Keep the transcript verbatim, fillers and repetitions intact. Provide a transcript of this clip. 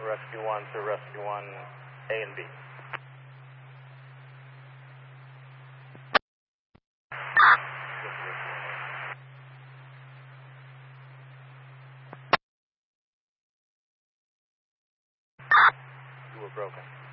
Rescue one to Rescue one, A and B. You were broken.